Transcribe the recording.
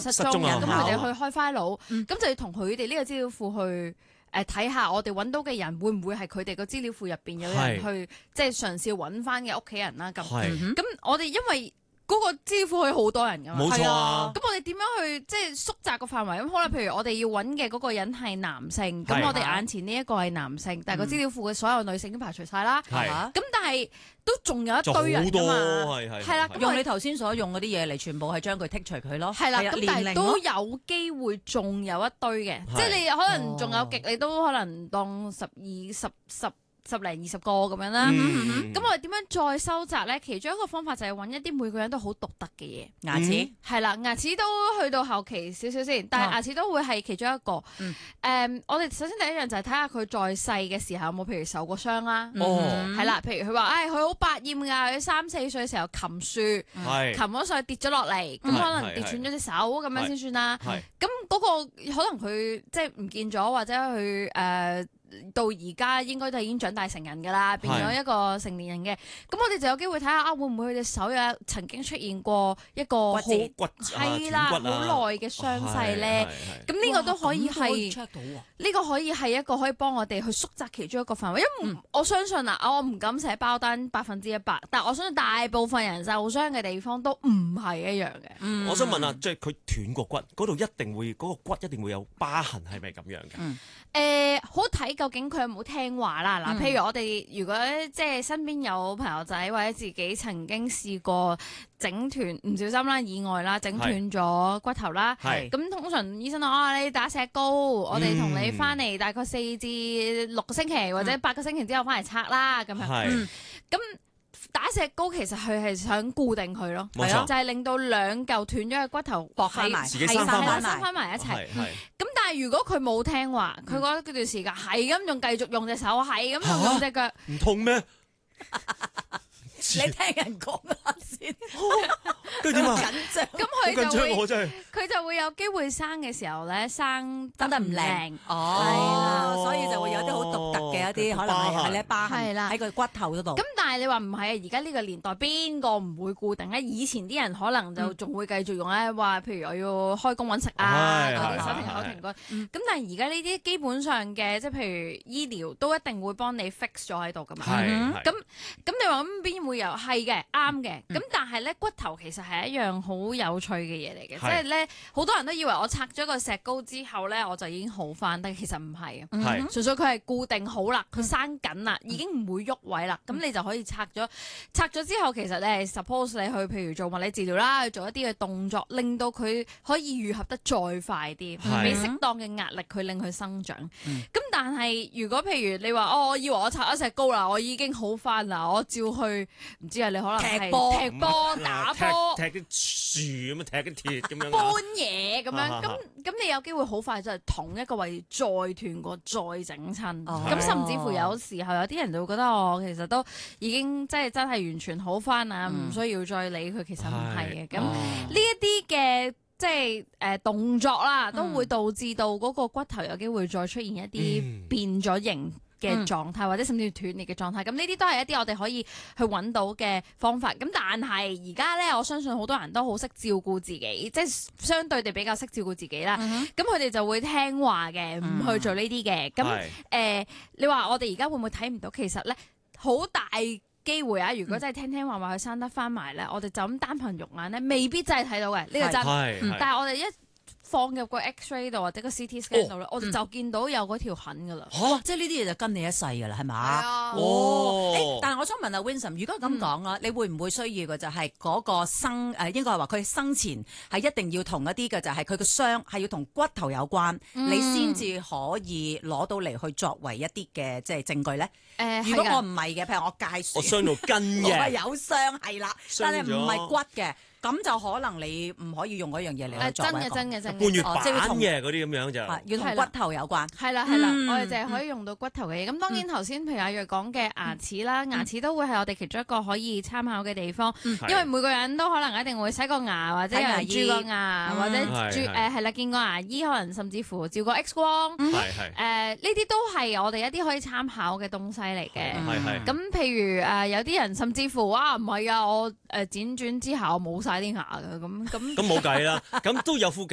失蹤人，咁佢哋去開 file， 嗯咁就要同佢哋呢個資料庫去睇下，我哋揾到嘅人會唔會係佢哋個資料庫入邊有人去即係嘗試揾翻嘅屋企人啦。咁我哋因為嗰個資料庫可以好多人噶嘛， 冇錯啊。 咁我哋點樣去即係縮窄個範圍？咁好啦，譬如我哋要揾嘅嗰個人係男性，咁我哋眼前呢一個係男性，但係個資料庫嘅所有女性已經排除晒啦。咁但係都仲有一堆人㗎嘛，係啦， 用你頭先所用嗰啲嘢嚟，全部係將佢剔除佢咯。 係啦，咁但係都有機會仲有一堆嘅，即係你可能仲有極，你都可能當10零20個咁樣啦。咁我哋點樣再收窄咧？其中一個方法就係揾一啲每個人都好獨特嘅嘢。 牙齒係啦，牙齒都去到後期少少先，但係牙齒都會係其中一個。我哋首先第一樣就係睇下佢在世嘅時候有冇譬如受過傷啦。係啦，譬如佢話佢好百厭㗎，佢3、4歲嘅時候擒樹，擒咗上去跌咗落嚟，咁可能跌斷咗隻手咁樣先算啦。咁嗰個可能佢即係唔見咗，或者佢到而家應該都已經長大成人㗎啦，變咗一個成年人嘅。咁我哋就有機會睇下會唔會佢隻手有曾經出現過一個好係啦好耐嘅傷勢咧。咁呢個都可以係呢個可以係一個可以幫我哋去縮窄其中一個範圍。因為我相信我唔敢寫包單100%，但我相信大部分人受傷嘅地方都唔係一樣嘅。 我想問下，即係佢斷個骨嗰度一定會嗰個骨一定會有疤痕，係咪咁樣嘅？ 好睇究竟佢有冇聽話啦。嗱，譬如我哋如果即係身邊有朋友仔或者自己曾經試過整斷唔小心啦、意外啦、整斷咗骨頭啦，咁通常醫生話你打石膏，我哋同你翻嚟大概4至6個星期或者8個星期之後翻嚟拆啦咁樣。咁打石膏其實佢係想固定佢咯，就係令到2嚿斷咗嘅骨頭駁翻埋， 自己生翻埋一齊。咁但係如果佢冇聽話，佢嗰段時間係咁仲繼續用隻手，係咁用隻腳， 唔痛咩？ 你聽人講下先， 跟住點啊？ 緊張， 咁佢就會有機會生嘅時候咧，生得唔靚， 所以就會有啲好獨特嘅一啲可能係咧疤痕喺個骨頭嗰度。 咁但係你話唔係啊？而家呢個年代邊個唔會固定咧？以前啲人可能就仲會繼續用咧，話譬如我要開工揾食啊，嗰啲手停口停嗰。咁但係而家呢啲基本上嘅，即係譬如醫療都一定會幫你 fix 咗喺度噶嘛。咁你話咁邊會有係嘅啱嘅？咁但係咧骨頭其實係一樣好有趣嘅嘢嚟嘅，即係咧好多人都以為我拆咗個石膏之後咧我就已經好翻，但其實唔係啊，純粹佢係固定好啦，佢生緊啦，已經唔會喐位啦，咁你就可以拆咗之後，其實你係 suppose 你去譬如做物理治療啦，去做一啲嘅動作，令到佢可以愈合得再快啲，俾適當嘅壓力佢令佢生長。咁但係如果譬如你話我以為我拆咗石膏啦，我已經好翻啦，我照去唔知啊，你可能係踢波、打波、 踢啲樹咁樣，踢啲鐵咁樣， 搬嘢咁樣，咁你有機會好快就係同一個位置再斷過、再整親。咁甚至乎有時候有啲人就會覺得我其實都已經即係真係完全好翻啊，唔需要再理佢。其實唔係嘅。咁呢一啲嘅即係動作啦，都會導致到嗰個骨頭有機會再出現一啲變咗形嘅狀態，或者甚至斷裂嘅狀態。咁呢啲都係一啲我哋可以去揾到嘅方法。咁但係而家咧，我相信好多人都好識照顧自己，即係相對地比較識照顧自己啦。咁佢哋就會聽話嘅，唔去做呢啲嘅。咁你話我哋而家會唔會睇唔到？其實咧，好大機會啊！如果真係聽話佢生得翻埋咧，我哋就咁單憑肉眼咧，未必真係睇到嘅。呢個真。但係我哋一放入個 X-ray 度或者個 CT scan 度咧，我哋就見到有嗰條痕噶啦。 即係呢啲嘢就跟你一世噶啦，係嘛？但係我想問阿 Vincent，如果咁講啊，你會唔會需要嘅就係嗰個應該係話佢生前係一定要同一啲嘅就係佢個傷係要同骨頭有關，你先至可以攞到嚟去作為一啲嘅即係證據咧？如果我唔係嘅，譬如我介樹， 我傷到筋嘅， 我有傷係啦，但係唔係骨嘅。咁就可能你唔可以用嗰樣嘢嚟作為一個真嘅半月板嘅嗰啲咁樣就要同骨頭有關。 係啦，我哋就係可以用到骨頭嘅嘢。咁當然頭先譬如阿若講嘅牙齒啦，牙齒都會係我哋其中一個可以參考嘅地方，因為每個人都可能一定會洗過牙，或者有人蛀過牙，或者係啦見過牙醫，可能甚至乎照過 X 光。呢啲都係我哋一啲可以參考嘅東西嚟嘅。咁譬如有啲人甚至乎唔係啊，我輾轉之後冇晒啲牙嘅咁冇計啦，咁都有副